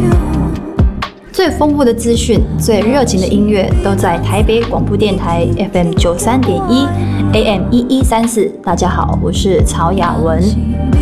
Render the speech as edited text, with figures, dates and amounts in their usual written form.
最丰富的资讯，最热情的音乐，都在台北广播电台 FM 93.1 AM 1134。大家好，我是曹雅文。